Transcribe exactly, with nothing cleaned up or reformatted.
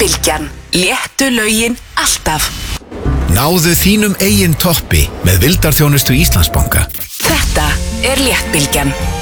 Bylgjan. Léttu lögin alltaf. Náðu þínum eigin toppi með vildarþjónustu Íslandsbanka. Þetta er Léttbylgjan.